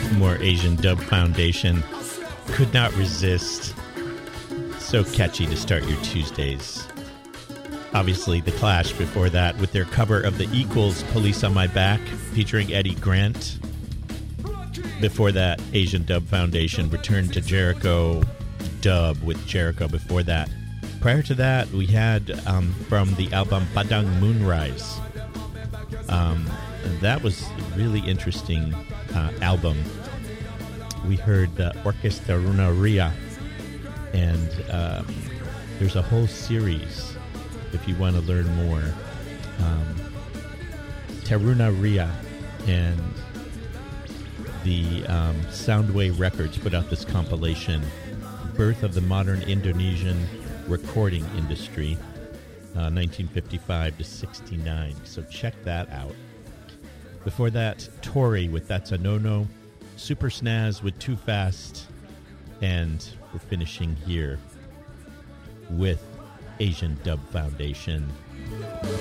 More Asian Dub Foundation. Could not resist. So catchy to start your Tuesdays. Obviously, The Clash before that with their cover of The Equals' Police on My Back, featuring Eddie Grant. Before that, Asian Dub Foundation returned to Jericho Dub with Jericho before that. Prior to that, we had from the album Padang Moonrise. That was a really interesting album. We heard Orkestra Runa Ria, and there's a whole series if you want to learn more. Taruna Ria and the Soundway Records put out this compilation, Birth of the Modern Indonesian Recording Industry, 1955 to 69. So check that out. Before that, Tori with That's a No-No, Super Snaz with Too Fast, and we're finishing here with Asian Dub Foundation.